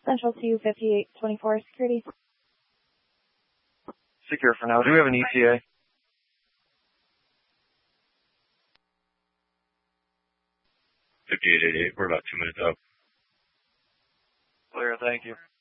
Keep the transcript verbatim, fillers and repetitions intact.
Central two fifty-eight twenty-four, security. Secure for now. Do we have an E T A? fifty-eight eighty-eight, we're about two minutes out. Clear, thank you.